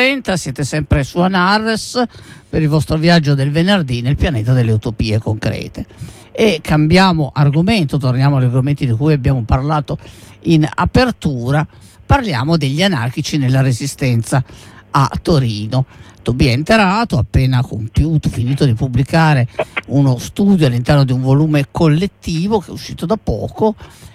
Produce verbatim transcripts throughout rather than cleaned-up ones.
Siete sempre su Anarres per il vostro viaggio del venerdì nel pianeta delle utopie concrete. E cambiamo argomento, torniamo agli argomenti di cui abbiamo parlato in apertura. Parliamo degli anarchici nella resistenza a Torino. Tobia è enterato, appena compiuto, finito di pubblicare uno studio all'interno di un volume collettivo che è uscito da poco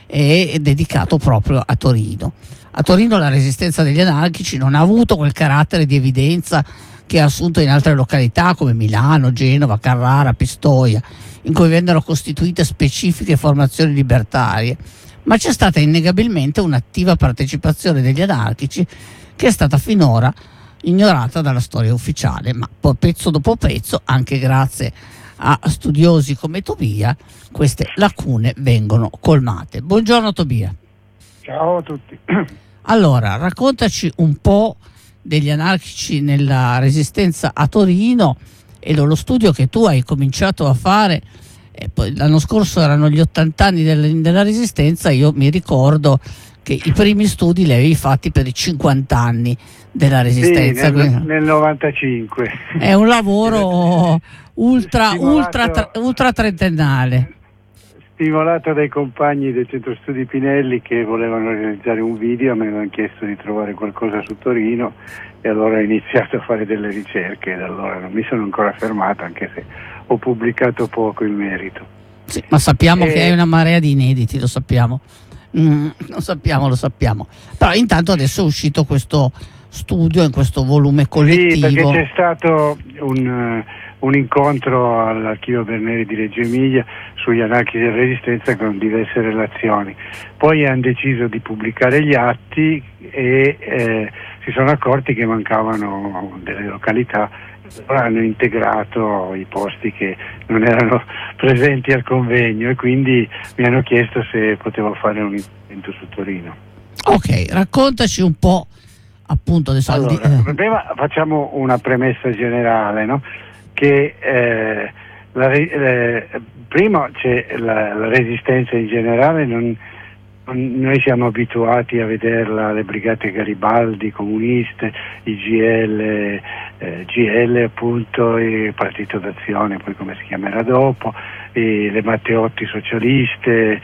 e è dedicato proprio a Torino. A Torino la resistenza degli anarchici non ha avuto quel carattere di evidenza che ha assunto in altre località come Milano, Genova, Carrara, Pistoia, in cui vennero costituite specifiche formazioni libertarie, ma c'è stata innegabilmente un'attiva partecipazione degli anarchici che è stata finora ignorata dalla storia ufficiale, ma poi pezzo dopo pezzo, anche grazie a studiosi come Tobia, queste lacune vengono colmate. Buongiorno Tobia. Ciao a tutti. Allora, raccontaci un po' degli anarchici nella resistenza a Torino e dello studio che tu hai cominciato a fare. E poi l'anno scorso erano gli ottanta anni del, della resistenza. Io mi ricordo che i primi studi li avevi fatti per i cinquanta anni della resistenza. Sì, nel, nel novantacinque. È un lavoro ultra, ultra, ultra trentennale. Stimolato dai compagni del Centro Studi Pinelli che volevano realizzare un video, mi avevano chiesto di trovare qualcosa su Torino e allora ho iniziato a fare delle ricerche e da allora non mi sono ancora fermato, anche se ho pubblicato poco in merito. Sì, ma sappiamo e... che hai una marea di inediti, lo sappiamo. Mm, lo sappiamo, lo sappiamo. Però intanto adesso è uscito questo studio in questo volume collettivo. Sì, perché c'è stato un... un incontro all'Archivio Berneri di Reggio Emilia sugli anarchici della resistenza con diverse relazioni. Poi hanno deciso di pubblicare gli atti e eh, si sono accorti che mancavano delle località, hanno integrato i posti che non erano presenti al convegno e quindi mi hanno chiesto se potevo fare un intervento su Torino. Ok, raccontaci un po' appunto adesso. Allora, prima facciamo una premessa generale, no? Che eh, la, eh, prima c'è la, la resistenza in generale, non, non, noi siamo abituati a vederla, le brigate Garibaldi comuniste, i G L, eh, G L appunto, il Partito d'Azione, poi come si chiamerà dopo, e le Matteotti socialiste,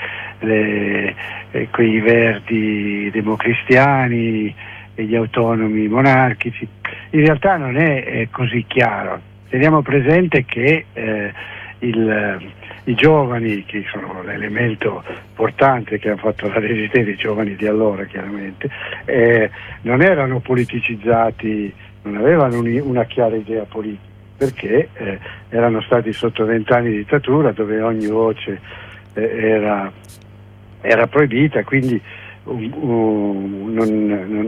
le, eh, quei verdi democristiani e gli autonomi monarchici. In realtà non è, è così chiaro. Teniamo presente che eh, il, i giovani, che sono l'elemento portante che hanno fatto la resistenza, i giovani di allora chiaramente, eh, non erano politicizzati, non avevano un, una chiara idea politica, perché eh, erano stati sotto vent'anni di dittatura dove ogni voce eh, era, era proibita, quindi um, um, non, non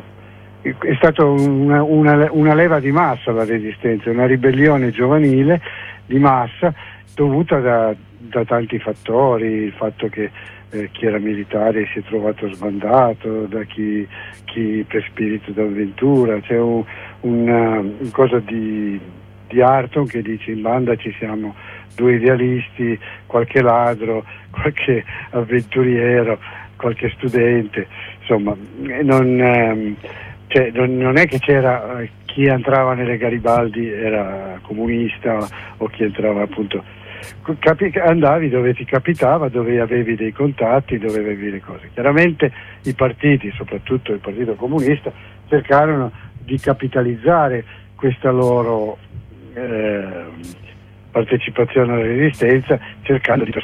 è stata una, una, una leva di massa la resistenza, una ribellione giovanile di massa dovuta da, da tanti fattori, il fatto che eh, chi era militare si è trovato sbandato, da chi, chi per spirito d'avventura, c'è un, una, un cosa di, di Arton che dice: in banda ci siamo due idealisti, qualche ladro, qualche avventuriero, qualche studente, insomma non... Ehm, Cioè, non è che c'era eh, chi entrava nelle Garibaldi era comunista o chi entrava appunto, capi, andavi dove ti capitava, dove avevi dei contatti, dove avevi le cose. Chiaramente i partiti, soprattutto il Partito Comunista, cercarono di capitalizzare questa loro eh, partecipazione alla resistenza cercando di